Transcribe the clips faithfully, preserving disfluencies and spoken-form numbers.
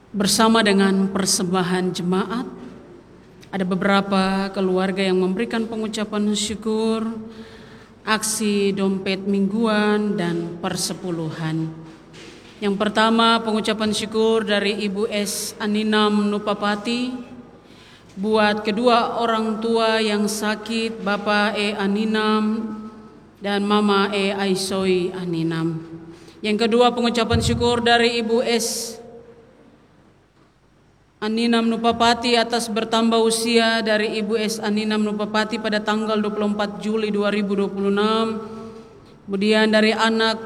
Bersama dengan persembahan jemaat, ada beberapa keluarga yang memberikan pengucapan syukur, aksi dompet mingguan, dan persepuluhan. Yang pertama, pengucapan syukur dari Ibu S. Aninam Nupapati buat kedua orang tua yang sakit, Bapak E. Aninam dan Mama E. Aisoi Aninam. Yang kedua, pengucapan syukur dari Ibu S. Aninam Nupapati atas bertambah usia dari Ibu S. Aninam Nupapati pada tanggal dua puluh empat Juli dua ribu dua puluh enam. Kemudian dari anak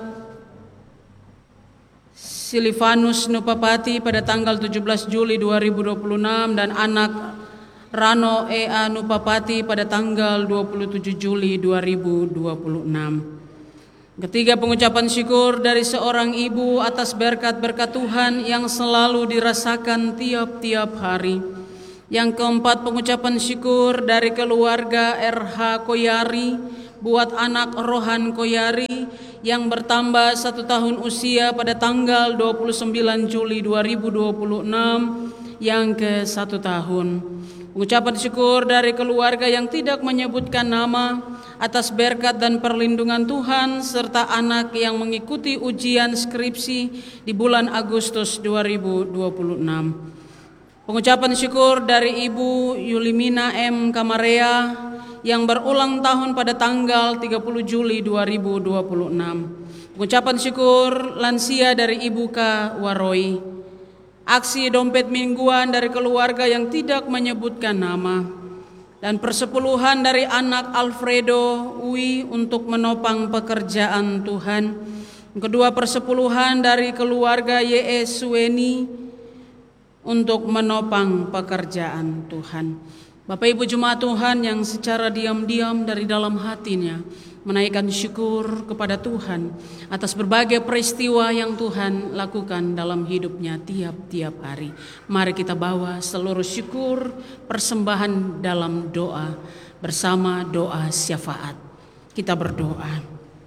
Silivanus Nupapati pada tanggal tujuh belas Juli dua ribu dua puluh enam dan anak Rano E A Nupapati pada tanggal dua puluh tujuh Juli dua ribu dua puluh enam. Ketiga, pengucapan syukur dari seorang ibu atas berkat-berkat Tuhan yang selalu dirasakan tiap-tiap hari. Yang keempat, pengucapan syukur dari keluarga R H Koyari buat anak Rohan Koyari yang bertambah satu tahun usia pada tanggal dua puluh sembilan Juli dua ribu dua puluh enam yang ke satu tahun. Pengucapan syukur dari keluarga yang tidak menyebutkan nama atas berkat dan perlindungan Tuhan serta anak yang mengikuti ujian skripsi di bulan Agustus dua ribu dua puluh enam. Pengucapan syukur dari Ibu Yulimina M. Kamarea yang berulang tahun pada tanggal tiga puluh Juli dua ribu dua puluh enam. Pengucapan syukur lansia dari Ibu K. Waroi. Aksi dompet mingguan dari keluarga yang tidak menyebutkan nama. Dan persepuluhan dari anak Alfredo Ui untuk menopang pekerjaan Tuhan. Kedua, persepuluhan dari keluarga Y E Suweni untuk menopang pekerjaan Tuhan. Bapak Ibu jemaat Tuhan yang secara diam-diam dari dalam hatinya menaikkan syukur kepada Tuhan atas berbagai peristiwa yang Tuhan lakukan dalam hidupnya tiap-tiap hari. Mari kita bawa seluruh syukur persembahan dalam doa bersama doa syafaat. Kita berdoa.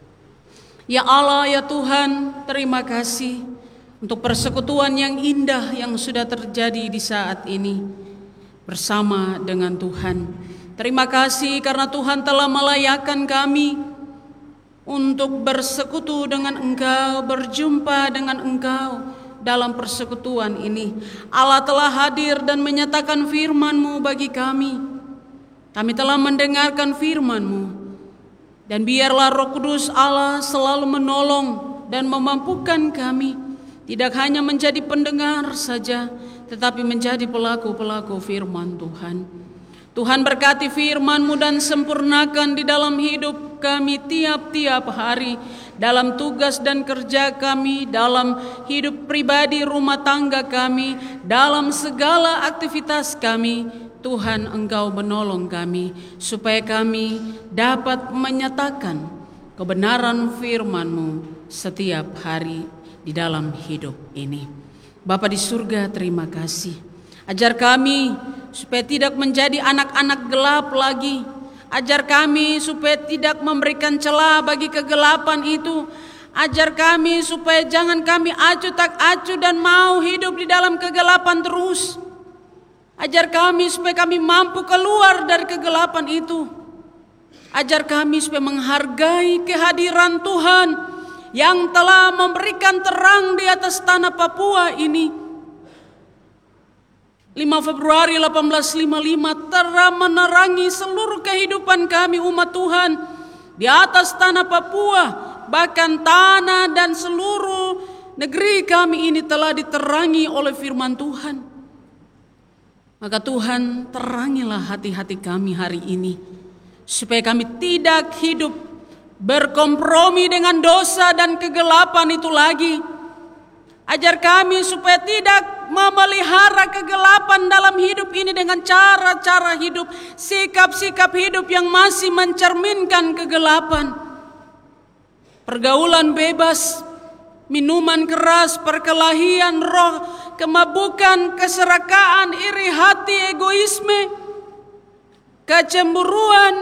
Ya Allah, ya Tuhan, terima kasih untuk persekutuan yang indah yang sudah terjadi di saat ini bersama dengan Tuhan. Terima kasih karena Tuhan telah melayakkan kami untuk bersekutu dengan Engkau, berjumpa dengan Engkau dalam persekutuan ini. Allah telah hadir dan menyatakan firman-Mu bagi kami. Kami telah mendengarkan firman-Mu. Dan biarlah Roh Kudus Allah selalu menolong dan memampukan kami, tidak hanya menjadi pendengar saja, tetapi menjadi pelaku-pelaku firman Tuhan. Tuhan berkati firman-Mu dan sempurnakan di dalam hidup kami tiap-tiap hari, dalam tugas dan kerja kami, dalam hidup pribadi rumah tangga kami, dalam segala aktivitas kami. Tuhan, Engkau menolong kami supaya kami dapat menyatakan kebenaran firman-Mu setiap hari di dalam hidup ini. Bapa di surga, terima kasih. Ajar kami supaya tidak menjadi anak-anak gelap lagi. Ajar kami supaya tidak memberikan celah bagi kegelapan itu. Ajar kami supaya jangan kami acuh tak acuh dan mau hidup di dalam kegelapan terus. Ajar kami supaya kami mampu keluar dari kegelapan itu. Ajar kami supaya menghargai kehadiran Tuhan yang telah memberikan terang di atas tanah Papua ini. lima Februari seribu delapan ratus lima puluh lima terang menerangi seluruh kehidupan kami umat Tuhan di atas tanah Papua, bahkan tanah dan seluruh negeri kami ini telah diterangi oleh firman Tuhan. Maka Tuhan, terangilah hati-hati kami hari ini supaya kami tidak hidup berkompromi dengan dosa dan kegelapan itu lagi. Ajar kami supaya tidak memelihara kegelapan dalam hidup ini dengan cara-cara hidup, sikap-sikap hidup yang masih mencerminkan kegelapan. Pergaulan bebas, minuman keras, perkelahian roh, kemabukan, keserakaan, iri hati, egoisme, kecemburuan,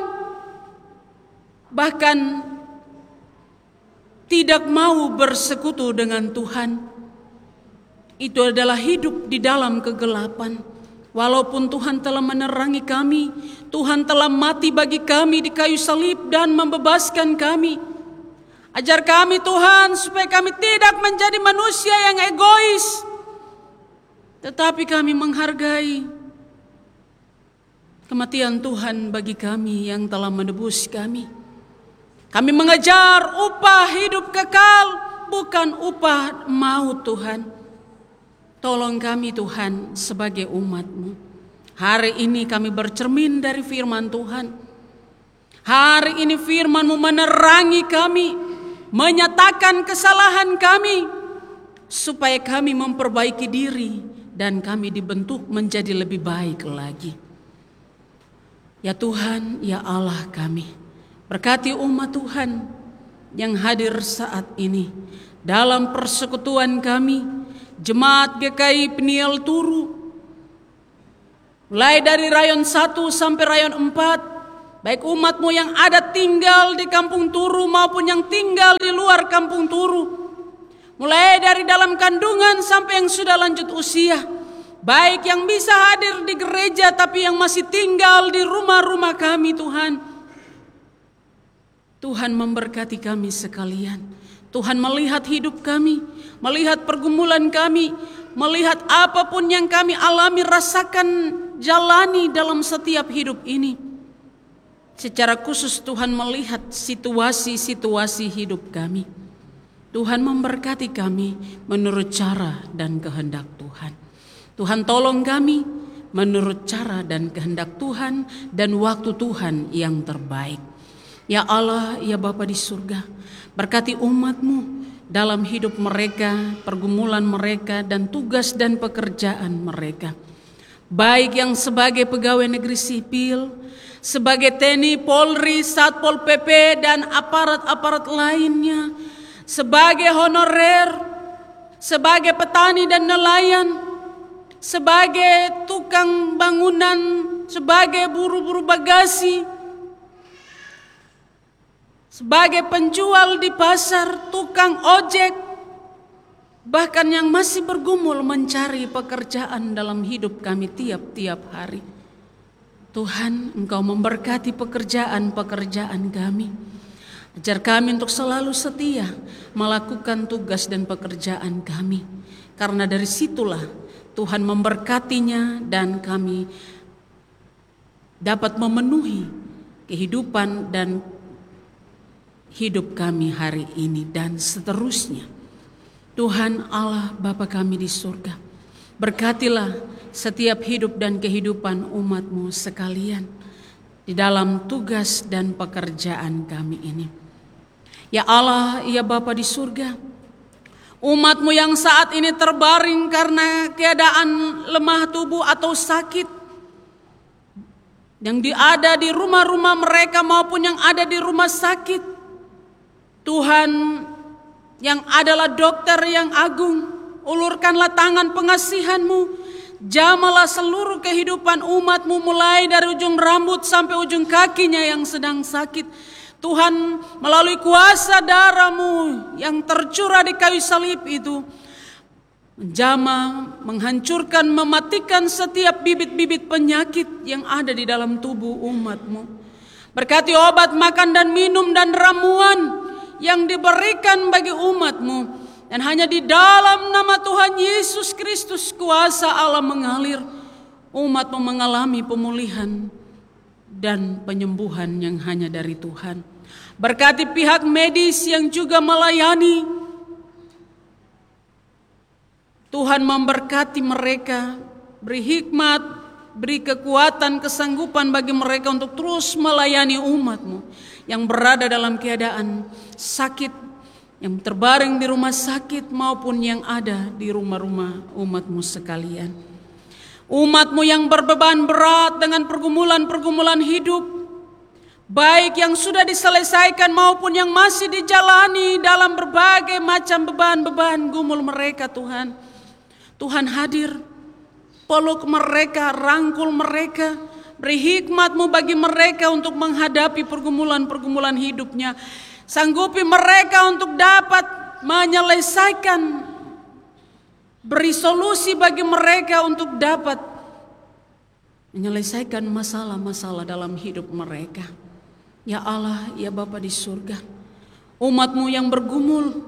bahkan tidak mau bersekutu dengan Tuhan. itu adalah hidup di dalam kegelapan. Walaupun Tuhan telah menerangi kami, Tuhan telah mati bagi kami di kayu salib dan membebaskan kami. Ajar kami Tuhan supaya kami tidak menjadi manusia yang egois, tetapi kami menghargai kematian Tuhan bagi kami yang telah menebus kami. Kami mengejar upah hidup kekal, bukan upah maut Tuhan. Tolong kami Tuhan sebagai umat-Mu. Hari ini kami bercermin dari firman Tuhan. Hari ini firman-Mu menerangi kami, menyatakan kesalahan kami, supaya kami memperbaiki diri dan kami dibentuk menjadi lebih baik lagi. Ya Tuhan, ya Allah kami, berkati umat Tuhan yang hadir saat ini dalam persekutuan kami, Jemaat G K I Peniel Turu, mulai dari rayon satu sampai rayon empat, baik umat-Mu yang ada tinggal di kampung Turu maupun yang tinggal di luar kampung Turu, mulai dari dalam kandungan sampai yang sudah lanjut usia, baik yang bisa hadir di gereja tapi yang masih tinggal di rumah-rumah kami Tuhan. Tuhan memberkati kami sekalian. Tuhan melihat hidup kami, melihat pergumulan kami, melihat apapun yang kami alami, rasakan, jalani dalam setiap hidup ini. Secara khusus Tuhan melihat situasi-situasi hidup kami. Tuhan memberkati kami menurut cara dan kehendak Tuhan. Tuhan tolong kami menurut cara dan kehendak Tuhan dan waktu Tuhan yang terbaik. Ya Allah, ya Bapa di surga, berkati umat-Mu dalam hidup mereka, pergumulan mereka, dan tugas dan pekerjaan mereka. Baik yang sebagai pegawai negeri sipil, sebagai T N I, Polri, Satpol P P, dan aparat-aparat lainnya, sebagai honorer, sebagai petani dan nelayan, sebagai tukang bangunan, sebagai buru-buru bagasi, sebagai penjual di pasar, tukang ojek, bahkan yang masih bergumul mencari pekerjaan dalam hidup kami tiap-tiap hari. Tuhan, Engkau memberkati pekerjaan-pekerjaan kami. Ajar kami untuk selalu setia melakukan tugas dan pekerjaan kami. Karena dari situlah Tuhan memberkatinya dan kami dapat memenuhi kehidupan dan hidup kami hari ini dan seterusnya. Tuhan Allah Bapa kami di surga, berkatilah setiap hidup dan kehidupan umat-Mu sekalian di dalam tugas dan pekerjaan kami ini. Ya Allah, ya Bapa di surga, umat-Mu yang saat ini terbaring karena keadaan lemah tubuh atau sakit, yang ada di rumah-rumah mereka maupun yang ada di rumah sakit, Tuhan yang adalah dokter yang agung, ulurkanlah tangan pengasihan-Mu, jamalah seluruh kehidupan umat-Mu mulai dari ujung rambut sampai ujung kakinya yang sedang sakit. Tuhan, melalui kuasa darah-Mu yang tercurah di kayu salib itu, menjamah, menghancurkan, mematikan setiap bibit-bibit penyakit yang ada di dalam tubuh umat-Mu. Berkati obat, makan dan minum dan ramuan yang diberikan bagi umat-Mu. Dan hanya di dalam nama Tuhan Yesus Kristus kuasa Allah mengalir, umat-Mu mengalami pemulihan dan penyembuhan yang hanya dari Tuhan. Berkati pihak medis yang juga melayani, Tuhan memberkati mereka, beri hikmat, beri kekuatan, kesanggupan bagi mereka untuk terus melayani umat-Mu yang berada dalam keadaan sakit, yang terbaring di rumah sakit maupun yang ada di rumah-rumah umat-Mu sekalian. Umat-Mu yang berbeban berat dengan pergumulan-pergumulan hidup, baik yang sudah diselesaikan maupun yang masih dijalani dalam berbagai macam beban-beban gumul mereka Tuhan. Tuhan hadir, peluk mereka, rangkul mereka, beri hikmat-Mu bagi mereka untuk menghadapi pergumulan-pergumulan hidupnya. Sanggupi mereka untuk dapat menyelesaikan Beri solusi bagi mereka untuk dapat menyelesaikan masalah-masalah dalam hidup mereka. Ya Allah, ya Bapa di surga, umat-Mu yang bergumul,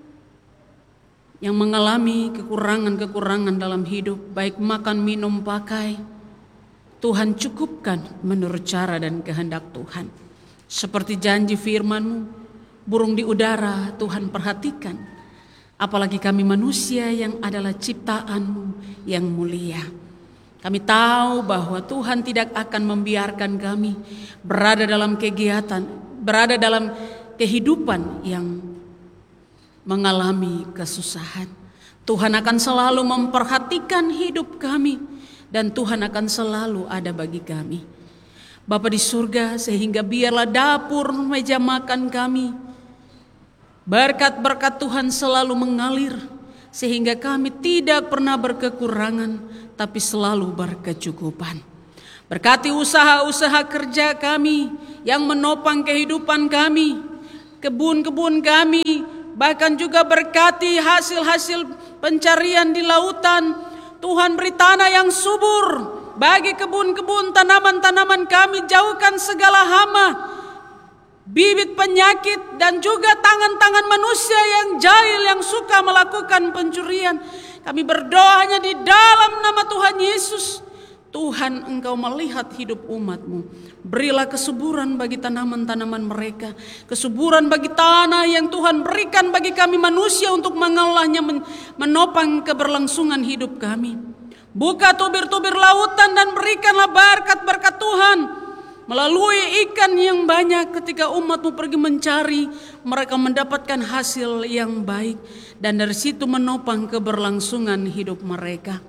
yang mengalami kekurangan-kekurangan dalam hidup, baik makan, minum, pakai, Tuhan cukupkan menurut cara dan kehendak Tuhan. Seperti janji firman-Mu, burung di udara Tuhan perhatikan. Apalagi kami manusia yang adalah ciptaan-Mu yang mulia. Kami tahu bahwa Tuhan tidak akan membiarkan kami berada dalam kegiatan, berada dalam kehidupan yang mengalami kesusahan. Tuhan akan selalu memperhatikan hidup kami dan Tuhan akan selalu ada bagi kami. Bapa di surga, sehingga biarlah dapur meja makan kami, berkat-berkat Tuhan selalu mengalir, sehingga kami tidak pernah berkekurangan, tapi selalu berkecukupan. Berkati usaha-usaha kerja kami yang menopang kehidupan kami, kebun-kebun kami, bahkan juga berkati hasil-hasil pencarian di lautan. Tuhan beri tanah yang subur bagi kebun-kebun, tanaman-tanaman kami, jauhkan segala hama, bibit penyakit, dan juga tangan-tangan manusia yang jahil yang suka melakukan pencurian. Kami berdoa hanya di dalam nama Tuhan Yesus. Tuhan, Engkau melihat hidup umat-Mu. Berilah kesuburan bagi tanaman-tanaman mereka, kesuburan bagi tanah yang Tuhan berikan bagi kami manusia untuk mengolahnya, menopang keberlangsungan hidup kami. Buka tubir-tubir lautan dan berikanlah berkat-berkat Tuhan melalui ikan yang banyak. Ketika umat-Mu pergi mencari, mereka mendapatkan hasil yang baik, dan dari situ menopang keberlangsungan hidup mereka.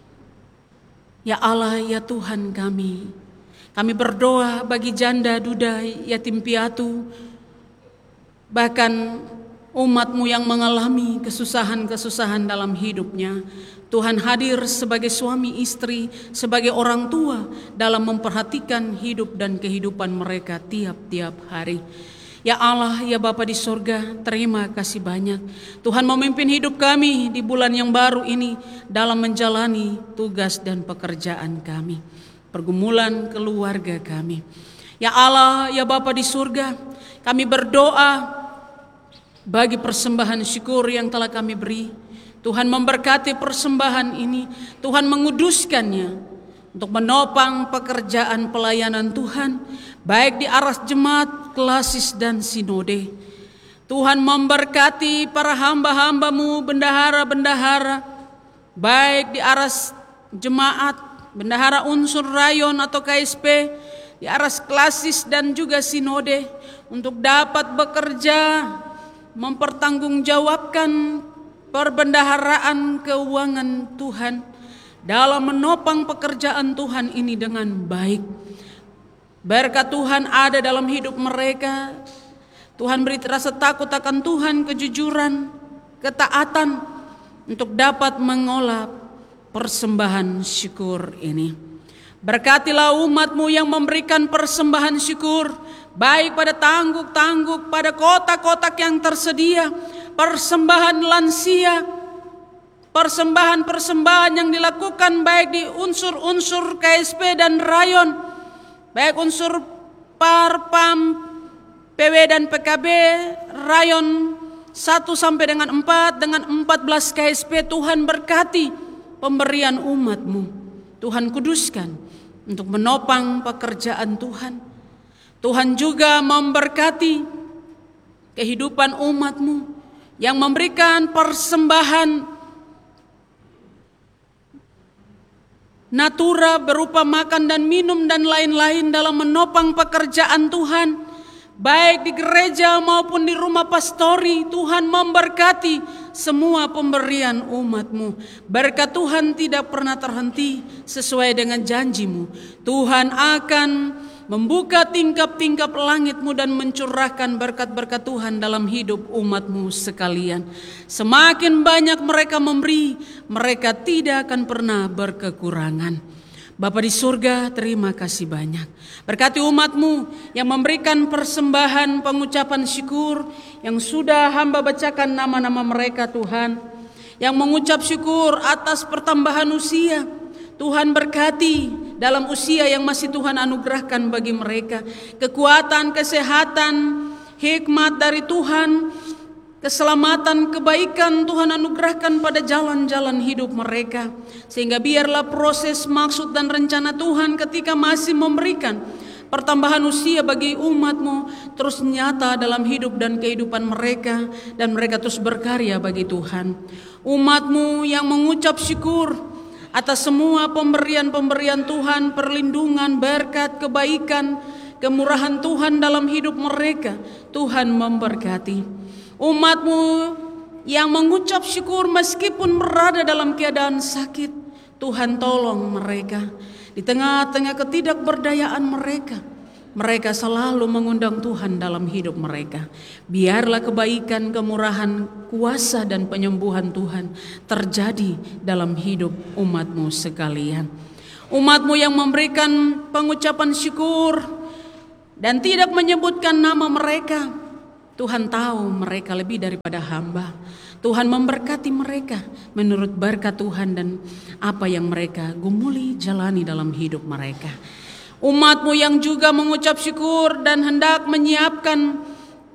Ya Allah, ya Tuhan kami, kami berdoa bagi janda, duda, yatim piatu, bahkan umat-Mu yang mengalami kesusahan-kesusahan dalam hidupnya. Tuhan hadir sebagai suami istri, sebagai orang tua dalam memperhatikan hidup dan kehidupan mereka tiap-tiap hari. Ya Allah, ya Bapa di surga, terima kasih banyak. Tuhan memimpin hidup kami di bulan yang baru ini dalam menjalani tugas dan pekerjaan kami, pergumulan keluarga kami. Ya Allah, ya Bapa di surga, kami berdoa bagi persembahan syukur yang telah kami beri. Tuhan memberkati persembahan ini, Tuhan menguduskannya untuk menopang pekerjaan pelayanan Tuhan, baik di aras jemaat, klasis, dan sinode. Tuhan memberkati para hamba-hamba-Mu, bendahara-bendahara, baik di aras jemaat, bendahara unsur rayon atau K S P, di aras klasis dan juga sinode, untuk dapat bekerja mempertanggungjawabkan perbendaharaan keuangan Tuhan dalam menopang pekerjaan Tuhan ini dengan baik. Berkat Tuhan ada dalam hidup mereka. Tuhan beri rasa takut akan Tuhan, kejujuran, ketaatan untuk dapat mengolah persembahan syukur ini. Berkatilah umat-Mu yang memberikan persembahan syukur, baik pada tangguk-tangguk, pada kotak-kotak yang tersedia, persembahan lansia, persembahan-persembahan yang dilakukan baik di unsur-unsur K S P dan rayon, baik unsur Parpam, P W dan P K B, rayon satu sampai dengan empat, dengan empat belas K S P. Tuhan berkati pemberian umat-Mu, Tuhan kuduskan untuk menopang pekerjaan Tuhan. Tuhan juga memberkati kehidupan umat-Mu yang memberikan persembahan natura berupa makan dan minum dan lain-lain dalam menopang pekerjaan Tuhan, baik di gereja maupun di rumah pastori. Tuhan memberkati semua pemberian umat-Mu. Berkat Tuhan tidak pernah terhenti. Sesuai dengan janji-Mu, Tuhan akan membuka tingkap-tingkap langit-Mu dan mencurahkan berkat-berkat Tuhan dalam hidup umat-Mu sekalian. Semakin banyak mereka memberi, mereka tidak akan pernah berkekurangan. Bapa di surga, terima kasih banyak. Berkati umat-Mu yang memberikan persembahan pengucapan syukur, yang sudah hamba bacakan nama-nama mereka Tuhan, yang mengucap syukur atas pertambahan usia. Tuhan berkati dalam usia yang masih Tuhan anugerahkan bagi mereka. Kekuatan, kesehatan, hikmat dari Tuhan, keselamatan, kebaikan Tuhan anugerahkan pada jalan-jalan hidup mereka. Sehingga biarlah proses, maksud dan rencana Tuhan ketika masih memberikan pertambahan usia bagi umat-Mu terus nyata dalam hidup dan kehidupan mereka, dan mereka terus berkarya bagi Tuhan. Umat-Mu yang mengucap syukur atas semua pemberian-pemberian Tuhan, perlindungan, berkat, kebaikan, kemurahan Tuhan dalam hidup mereka, Tuhan memberkati. Umat-Mu yang mengucap syukur meskipun berada dalam keadaan sakit, Tuhan tolong mereka. Di tengah-tengah ketidakberdayaan mereka, mereka selalu mengundang Tuhan dalam hidup mereka. Biarlah kebaikan, kemurahan, kuasa dan penyembuhan Tuhan terjadi dalam hidup umat-Mu sekalian. Umat-Mu yang memberikan pengucapan syukur dan tidak menyebutkan nama mereka, Tuhan tahu mereka lebih daripada hamba. Tuhan memberkati mereka menurut berkat Tuhan dan apa yang mereka gumuli jalani dalam hidup mereka. Umat-Mu yang juga mengucap syukur dan hendak menyiapkan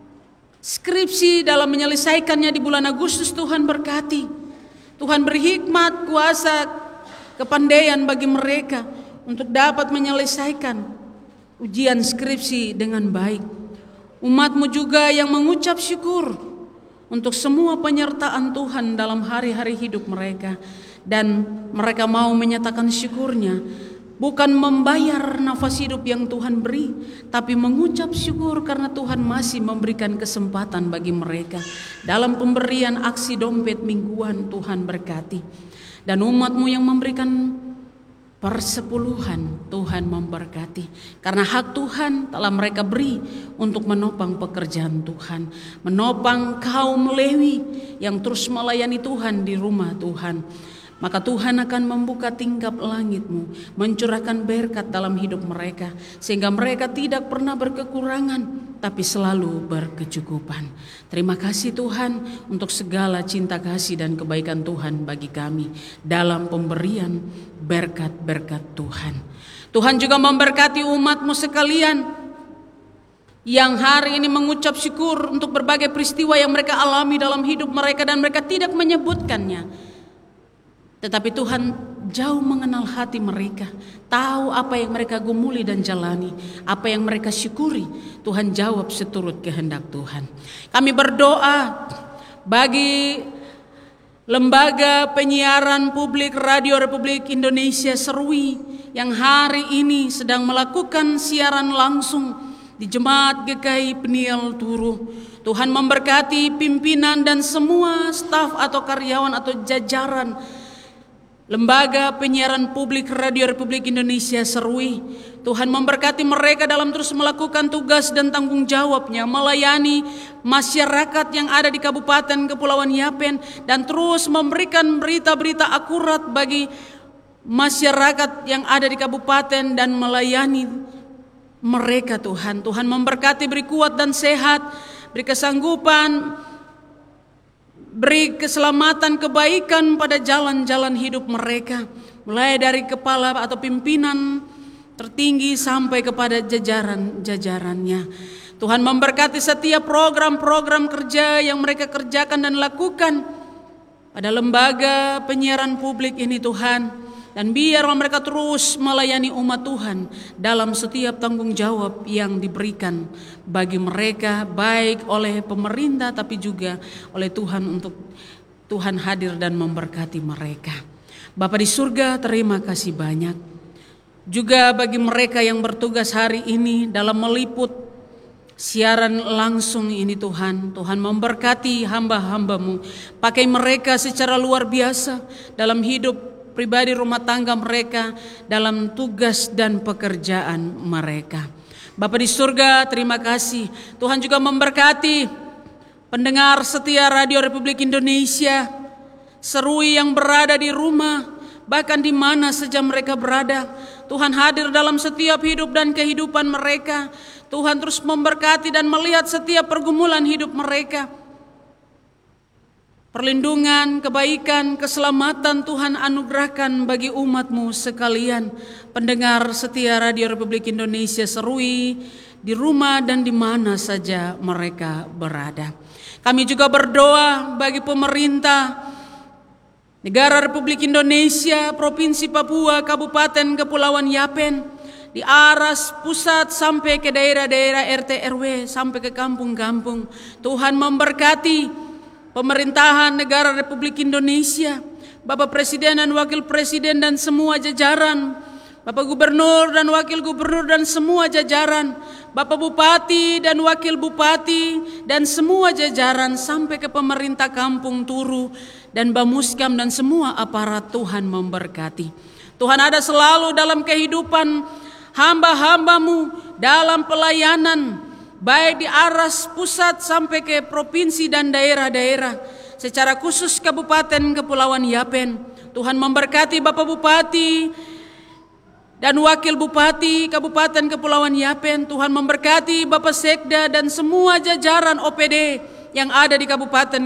skripsi dalam menyelesaikannya di bulan Agustus, Tuhan berkati. Tuhan beri hikmat, kuasa, kepandaian bagi mereka untuk dapat menyelesaikan ujian skripsi dengan baik. Umat-Mu juga yang mengucap syukur untuk semua penyertaan Tuhan dalam hari-hari hidup mereka, dan mereka mau menyatakan syukurnya bukan membayar nafas hidup yang Tuhan beri, tapi mengucap syukur karena Tuhan masih memberikan kesempatan bagi mereka dalam pemberian aksi dompet mingguan. Tuhan berkati. Dan umat-Mu yang memberikan persepuluhan, Tuhan memberkati, karena hak Tuhan telah mereka beri untuk menopang pekerjaan Tuhan, menopang kaum Lewi yang terus melayani Tuhan di rumah Tuhan. Maka Tuhan akan membuka tingkap langit-Mu, mencurahkan berkat dalam hidup mereka, sehingga mereka tidak pernah berkekurangan, tapi selalu berkecukupan. Terima kasih Tuhan untuk segala cinta kasih dan kebaikan Tuhan bagi kami dalam pemberian berkat-berkat Tuhan. Tuhan juga memberkati umat-Mu sekalian yang hari ini mengucap syukur untuk berbagai peristiwa yang mereka alami dalam hidup mereka dan mereka tidak menyebutkannya. Tetapi Tuhan jauh mengenal hati mereka, tahu apa yang mereka gumuli dan jalani, apa yang mereka syukuri. Tuhan jawab seturut kehendak Tuhan. Kami berdoa bagi Lembaga Penyiaran Publik Radio Republik Indonesia Serui yang hari ini sedang melakukan siaran langsung di Jemaat G K I Peniel Turu. Tuhan memberkati pimpinan dan semua staf atau karyawan atau jajaran Lembaga Penyiaran Publik Radio Republik Indonesia Serui. Tuhan memberkati mereka dalam terus melakukan tugas dan tanggung jawabnya, melayani masyarakat yang ada di Kabupaten Kepulauan Yapen, dan terus memberikan berita-berita akurat bagi masyarakat yang ada di kabupaten dan melayani mereka. Tuhan, Tuhan memberkati, beri kuat dan sehat, beri kesanggupan, beri keselamatan, kebaikan pada jalan-jalan hidup mereka, mulai dari kepala atau pimpinan tertinggi sampai kepada jajaran-jajarannya. Tuhan memberkati setiap program-program kerja yang mereka kerjakan dan lakukan pada lembaga penyiaran publik ini Tuhan. Dan biarlah mereka terus melayani umat Tuhan dalam setiap tanggung jawab yang diberikan bagi mereka, baik oleh pemerintah tapi juga oleh Tuhan, untuk Tuhan hadir dan memberkati mereka. Bapa di surga, terima kasih banyak. Juga bagi mereka yang bertugas hari ini dalam meliput siaran langsung ini Tuhan, Tuhan memberkati hamba-hamba-Mu. Pakai mereka secara luar biasa dalam hidup pribadi, rumah tangga mereka, dalam tugas dan pekerjaan mereka. Bapa di surga, terima kasih. Tuhan juga memberkati pendengar setia Radio Republik Indonesia Serui yang berada di rumah, bahkan di mana saja mereka berada. Tuhan hadir dalam setiap hidup dan kehidupan mereka. Tuhan terus memberkati dan melihat setiap pergumulan hidup mereka. perlindungan, kebaikan, keselamatan Tuhan anugerahkan bagi umat-Mu sekalian, pendengar setia Radio Republik Indonesia Serui, di rumah dan di mana saja mereka berada. Kami juga berdoa bagi pemerintah negara Republik Indonesia, Provinsi Papua, Kabupaten Kepulauan Yapen, di aras pusat sampai ke daerah-daerah R T R W, sampai ke kampung-kampung. Tuhan memberkati pemerintahan negara Republik Indonesia, Bapak Presiden dan Wakil Presiden dan semua jajaran, Bapak Gubernur dan Wakil Gubernur dan semua jajaran, Bapak Bupati dan Wakil Bupati dan semua jajaran, sampai ke pemerintah Kampung Turu dan Bamuskam dan semua aparat. Tuhan memberkati. Tuhan ada selalu dalam kehidupan hamba-hamba-Mu, dalam pelayanan, baik di aras pusat sampai ke provinsi dan daerah-daerah, secara khusus Kabupaten Kepulauan Yapen. Tuhan memberkati Bapak Bupati dan Wakil Bupati Kabupaten Kepulauan Yapen. Tuhan memberkati Bapak Sekda dan semua jajaran O P D yang ada di Kabupaten